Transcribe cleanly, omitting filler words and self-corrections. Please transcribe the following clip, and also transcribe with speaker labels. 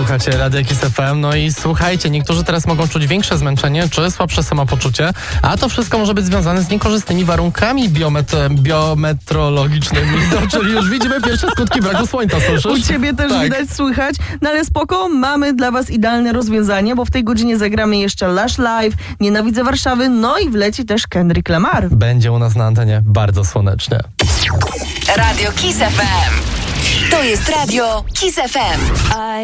Speaker 1: Słuchacie Radia Kiss FM, no i słuchajcie, niektórzy teraz mogą czuć większe zmęczenie czy słabsze samopoczucie, a to wszystko może być związane z niekorzystnymi warunkami biometrologicznymi, czyli już widzimy pierwsze skutki braku słońca, słyszysz?
Speaker 2: U ciebie też widać, słychać, no ale spoko, mamy dla was idealne rozwiązanie, bo w tej godzinie zagramy jeszcze Lush Live, Nienawidzę Warszawy, no i wleci też Kendrick Lamar.
Speaker 1: Będzie u nas na antenie bardzo słonecznie.
Speaker 3: Radio Kiss FM. To jest Radio Kiss FM.